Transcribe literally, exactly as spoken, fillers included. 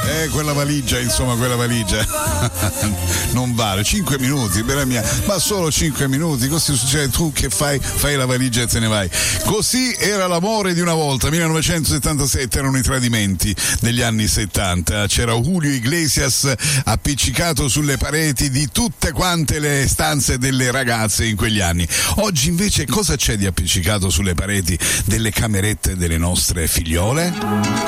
Eh, quella valigia, insomma, quella valigia non vale. Cinque minuti, bella mia, ma solo cinque minuti, così succede, tu che fai? Fai la valigia e te ne vai. Così era l'amore di una volta, millenovecentosettantasette erano i tradimenti degli anni settanta. C'era Julio Iglesias appiccicato sulle pareti di tutte quante le stanze delle ragazze in quegli anni. Oggi invece cosa c'è di appiccicato sulle pareti delle camerette delle nostre figliole?